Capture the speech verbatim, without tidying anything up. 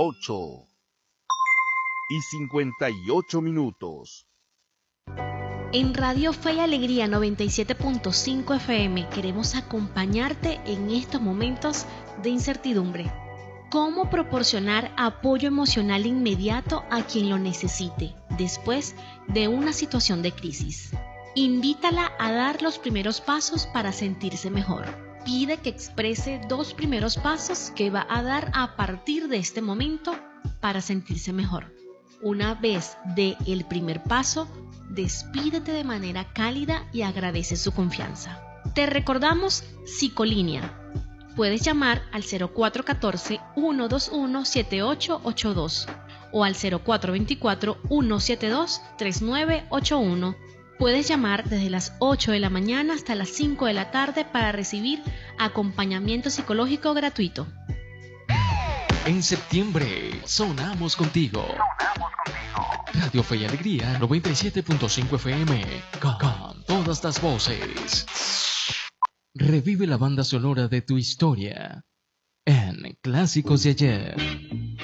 ocho y cincuenta y ocho minutos. En Radio Fe y Alegría noventa y siete punto cinco F M queremos acompañarte en estos momentos de incertidumbre. ¿Cómo proporcionar apoyo emocional inmediato a quien lo necesite después de una situación de crisis? Invítala a dar los primeros pasos para sentirse mejor. Pide que exprese dos primeros pasos que va a dar a partir de este momento para sentirse mejor. Una vez dé el primer paso, despídete de manera cálida y agradece su confianza. Te recordamos Psicolínea. Puedes llamar al cero cuatro uno cuatro, uno dos uno, siete ocho ocho dos o al cero cuatro dos cuatro, uno siete dos, tres nueve ocho uno. Puedes llamar desde las ocho de la mañana hasta las cinco de la tarde para recibir acompañamiento psicológico gratuito. En septiembre, sonamos contigo. Radio Fe y Alegría noventa y siete punto cinco F M, con, con todas las voces. Revive la banda sonora de tu historia en Clásicos de Ayer.